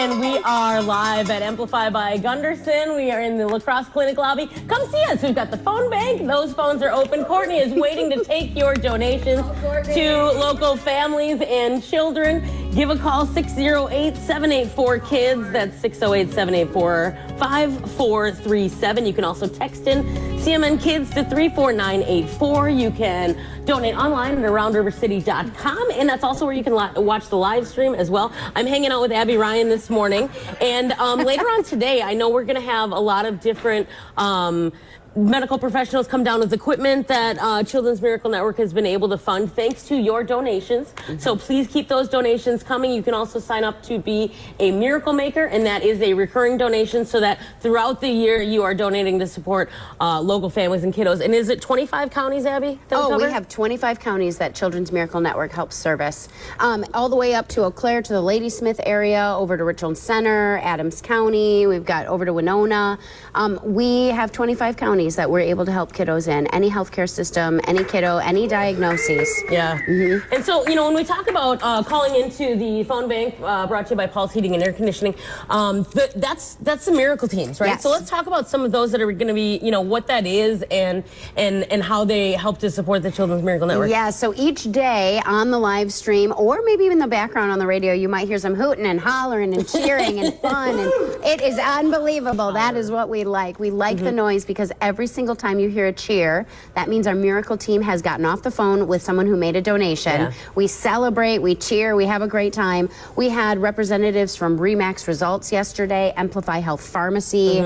and we are live at Amplify by Gunderson. We are in the La Crosse Clinic lobby. Come see us. We've got the phone bank. Those phones are open. Courtney is waiting to take your donations to local families and children. Give a call, 608-784-KIDS. That's 608-784-5437. You can also text in CMN Kids to 34984. You can donate online at aroundrivercity.com, and that's also where you can watch the live stream as well. I'm hanging out with Abby Ryan this morning, and later on today, I know we're going to have a lot of different medical professionals come down with equipment that Children's Miracle Network has been able to fund thanks to your donations. So please keep those donations coming. You can also sign up to be a Miracle Maker, and that is a recurring donation so that throughout the year you are donating to support local families and kiddos. And is it 25 counties, Abby? We have 25 counties that Children's Miracle Network helps service. All the way up to Eau Claire, to the Ladysmith area, over to Richland Center, Adams County. We've got over to Winona. We have 25 counties that we're able to help kiddos in any healthcare system, any kiddo, any diagnoses. Yeah. And so, you know, when we talk about calling into the phone bank brought to you by Paul's Heating and Air Conditioning, that's the Miracle Teams, right? Yes. So let's talk about some of those that are going to be, you know, what that is and how they help to support the Children's Miracle Network. Yeah, so each day on the live stream, or maybe even the background on the radio, you might hear some hooting and hollering and cheering and fun, and it is unbelievable. That is what we like. We like the noise, because every single time you hear a cheer, that means our Miracle Team has gotten off the phone with someone who made a donation. Yeah. We celebrate, we cheer, we have a great time. We had representatives from Remax Results yesterday, Amplify Health Pharmacy.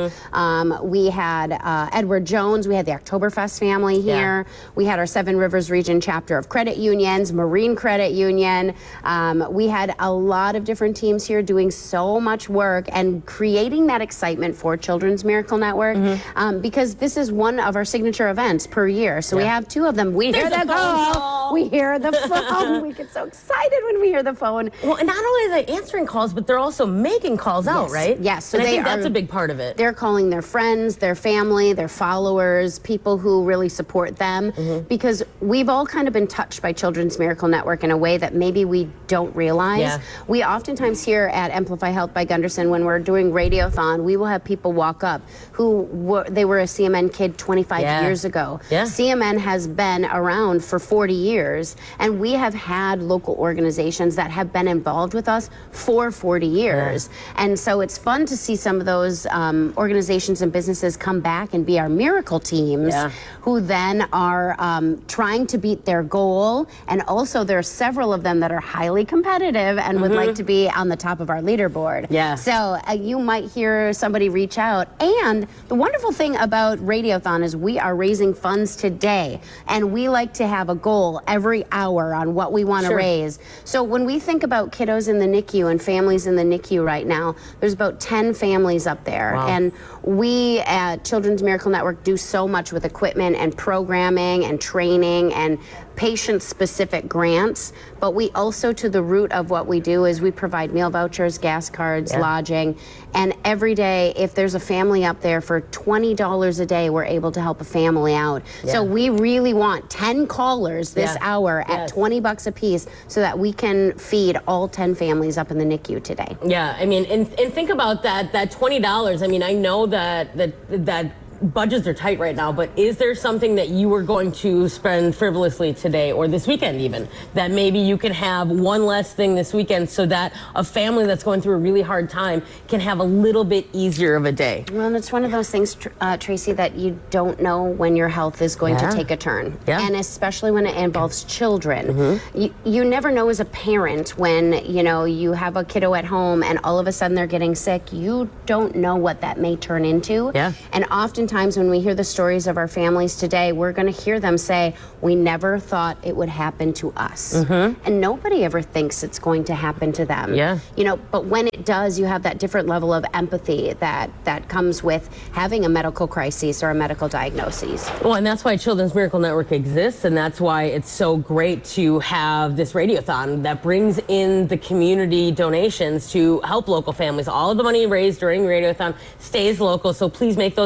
We had Edward Jones. We had the Oktoberfest family here. We had our Seven Rivers Region chapter of credit unions, Marine Credit Union. We had a lot of different teams here doing so much work and creating that excitement for Children's Miracle Network, because this is one of our signature events per year. So we have two of them. We hear the call. We hear the phone. We get so excited when we hear the phone. Well, and not only are they answering calls, but they're also making calls out, right? Yes. So and I think that's a big part of it. They're calling their friends, their family, their followers, people who really support them, because we've all kind of been touched by Children's Miracle Network in a way that maybe we don't realize. Yeah. We oftentimes here at Amplify Health by Gunderson, when we're doing Radiothon, we will have people walk up who they were a CMN kid 25 years ago. CMN has been around for 40 years, and we have had local organizations that have been involved with us for 40 years. And so it's fun to see some of those organizations and businesses come back and be our Miracle Teams, who then are trying to beat their goal. And also there are several of them that are highly competitive and would like to be on the top of our leaderboard. So you might hear somebody reach out. And the wonderful thing about Radiothon is we are raising funds today, and we like to have a goal every hour on what we want to raise. So when we think about kiddos in the NICU and families in the NICU right now, there's about 10 families up there. And we at Children's Miracle Network do so much with equipment and programming and training and patient-specific grants, but we also, to the root of what we do, is we provide meal vouchers, gas cards, lodging, and every day, if there's a family up there for $20 a day, we're able to help a family out. So we really want 10 callers this hour at $20 a piece so that we can feed all 10 families up in the NICU today. Yeah, I mean, and think about that $20. I mean, I know that budgets are tight right now, but is there something that you were going to spend frivolously today or this weekend even, that maybe you can have one less thing this weekend so that a family that's going through a really hard time can have a little bit easier of a day? Well, it's one of those things, Tracy, that you don't know when your health is going to take a turn. And especially when it involves children. You never know as a parent when, you know, you have a kiddo at home and all of a sudden they're getting sick. You don't know what that may turn into. And oftentimes when we hear the stories of our families today, we're going to hear them say, we never thought it would happen to us. And nobody ever thinks it's going to happen to them. You know, but when it does, you have that different level of empathy that comes with having a medical crisis or a medical diagnosis. Well, and that's why Children's Miracle Network exists, and that's why it's so great to have this Radiothon that brings in the community donations to help local families. All of the money raised during Radiothon stays local, so please make those donations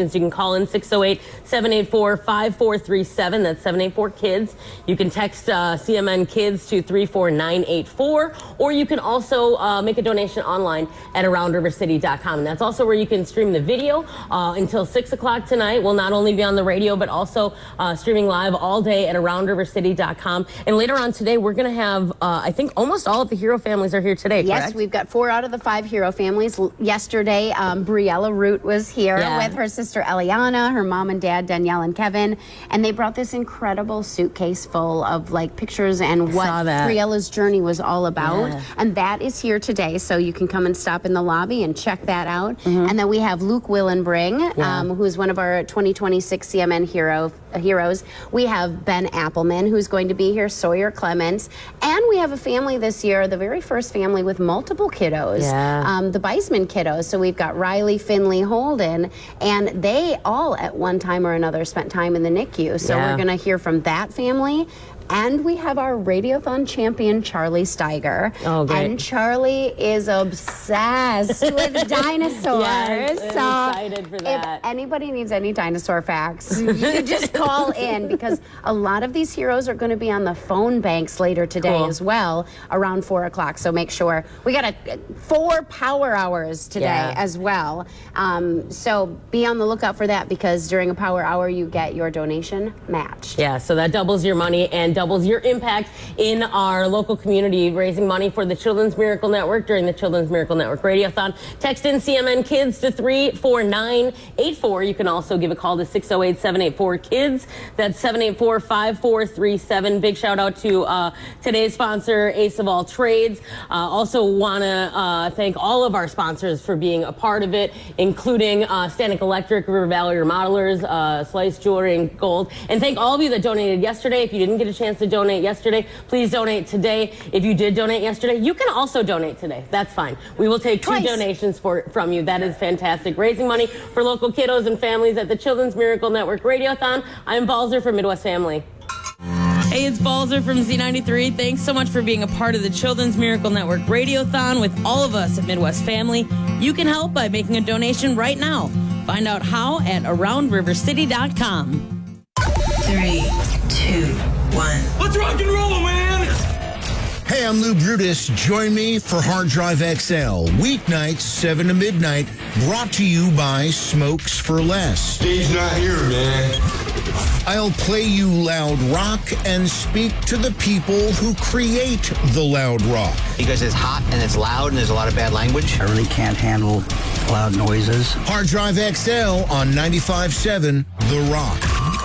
donations, you can call in 608-784-5437. That's 784-KIDS. You can text CMN Kids to 34984, or you can also make a donation online at AroundRiverCity.com. And that's also where you can stream the video until 6 o'clock tonight. We'll not only be on the radio, but also streaming live all day at AroundRiverCity.com. And later on today, we're going to have, I think almost all of the hero families are here today, correct? Yes, we've got 4 out of the 5 hero families. Yesterday, Briella Root was here with her sister Eliana, her mom and dad, Danielle and Kevin, and they brought this incredible suitcase full of like pictures and what Briella's journey was all about. And that is here today, so you can come and stop in the lobby and check that out. And then we have Luke Willenbring, who's one of our 2026 CMN heroes. We have Ben Appleman, who's going to be here, Sawyer Clements, and we have a family this year, the very first family with multiple kiddos, the Beisman kiddos. So we've got Riley, Finley, Holden, and they all at one time or another spent time in the NICU. So we're going to hear from that family. And we have our Radiothon champion, Charlie Steiger. Oh, great. And Charlie is obsessed with dinosaurs. Yes, I'm excited for that. If anybody needs any dinosaur facts, you can just call in, because a lot of these heroes are going to be on the phone banks later today as well, around 4 o'clock. So make sure. We got 4 power hours today as well. So be on the lookout for that, because during a power hour, you get your donation matched. Yeah, so that doubles your money and doubles your impact in our local community, raising money for the Children's Miracle Network during the Children's Miracle Network Radiothon. Text in CMN Kids to 34984. You can also give a call to 608-784-KIDS. That's 784-5437. Big shout out to today's sponsor, Ace of All Trades. Also want to thank all of our sponsors for being a part of it, including Stanek Electric, River Valley Remodelers, Slice Jewelry and Gold. And thank all of you that donated yesterday. If you didn't get a chance to donate yesterday, please donate today. If you did donate yesterday, you can also donate today. That's fine. We will take 2 donations from you. That is fantastic. Raising money for local kiddos and families at the Children's Miracle Network Radiothon. I'm Balzer from Midwest Family. Hey, it's Balzer from Z93. Thanks so much for being a part of the Children's Miracle Network Radiothon with all of us at Midwest Family. You can help by making a donation right now. Find out how at AroundRiverCity.com. 3, 2, 1. Let's rock and roll, man! Hey, I'm Lou Brutus. Join me for Hard Drive XL. Weeknights, 7 to midnight. Brought to you by Smokes for Less. Steve's not here, man. I'll play you loud rock and speak to the people who create the loud rock. Because it's hot and it's loud and there's a lot of bad language. I really can't handle loud noises. Hard Drive XL on 95.7 The Rock.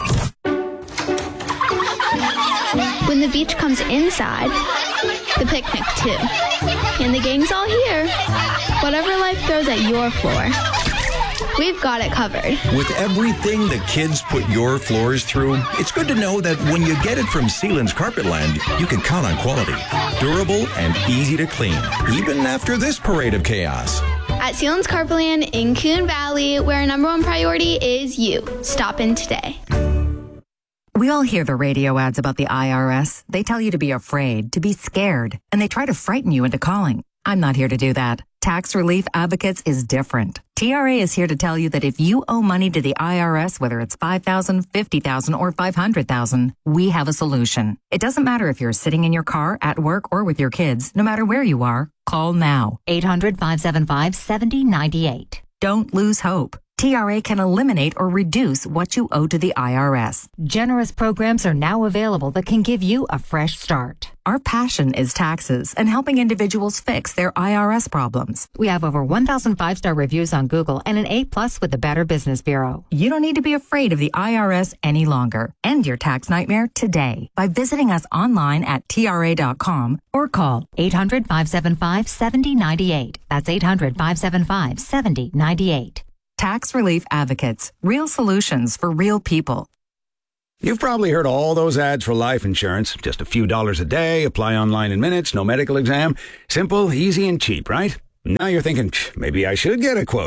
When the beach comes inside, the picnic too. And the gang's all here. Whatever life throws at your floor, we've got it covered. With everything the kids put your floors through, it's good to know that when you get it from Sealand's Carpetland, you can count on quality, durable, and easy to clean, even after this parade of chaos. At Sealand's Carpetland in Coon Valley, where our #1 priority is you. Stop in today. We all hear the radio ads about the IRS. They tell you to be afraid, to be scared, and they try to frighten you into calling. I'm not here to do that. Tax Relief Advocates is different. TRA is here to tell you that if you owe money to the IRS, whether it's $5,000, $50,000, or $500,000, we have a solution. It doesn't matter if you're sitting in your car, at work, or with your kids. No matter where you are, call now. 800-575-7098. Don't lose hope. TRA can eliminate or reduce what you owe to the IRS. Generous programs are now available that can give you a fresh start. Our passion is taxes and helping individuals fix their IRS problems. We have over 1,000 5-star reviews on Google and an A+ with the Better Business Bureau. You don't need to be afraid of the IRS any longer. End your tax nightmare today by visiting us online at TRA.com or call 800-575-7098. That's 800-575-7098. Tax Relief Advocates. Real solutions for real people. You've probably heard all those ads for life insurance. Just a few dollars a day, apply online in minutes, no medical exam. Simple, easy, and cheap, right? Now you're thinking, maybe I should get a quote.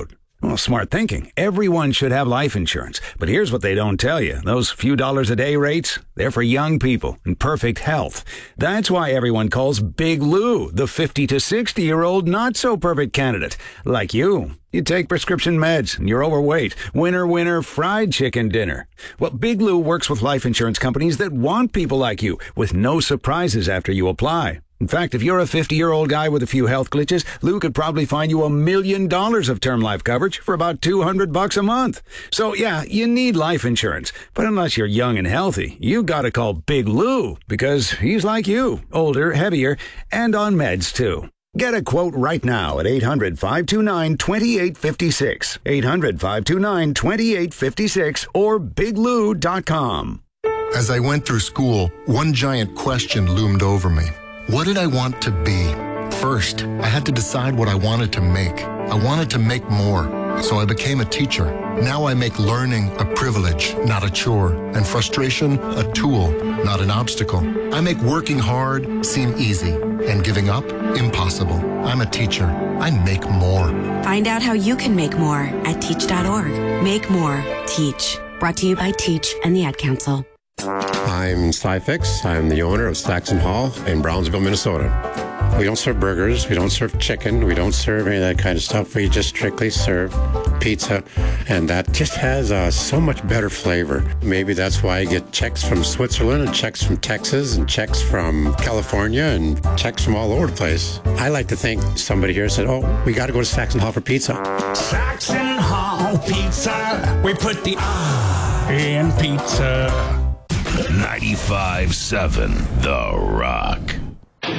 Well, smart thinking. Everyone should have life insurance. But here's what they don't tell you. Those few dollars a day rates, they're for young people in perfect health. That's why everyone calls Big Lou the 50 to 60-year-old not-so-perfect candidate. Like you. You take prescription meds and you're overweight. Winner, winner, fried chicken dinner. Well, Big Lou works with life insurance companies that want people like you with no surprises after you apply. In fact, if you're a 50-year-old guy with a few health glitches, Lou could probably find you $1 million of term life coverage for about $200 a month. So yeah, you need life insurance. But unless you're young and healthy, you gotta call Big Lou because he's like you, older, heavier, and on meds too. Get a quote right now at 800-529-2856, 800-529-2856, or biglou.com. As I went through school, one giant question loomed over me. What did I want to be? First, I had to decide what I wanted to make. I wanted to make more, so I became a teacher. Now I make learning a privilege, not a chore, and frustration a tool, not an obstacle. I make working hard seem easy, and giving up impossible. I'm a teacher. I make more. Find out how you can make more at teach.org. Make more. Teach. Brought to you by Teach and the Ad Council. I'm Cy Fix. I'm the owner of Saxon Hall in Brownsville, Minnesota. We don't serve burgers. We don't serve chicken. We don't serve any of that kind of stuff. We just strictly serve pizza, and that just has so much better flavor. Maybe that's why I get checks from Switzerland and checks from Texas and checks from California and checks from all over the place. I like to think somebody here said, oh, we got to go to Saxon Hall for pizza. Saxon Hall Pizza. We put the R in pizza. 95.7 The Rock.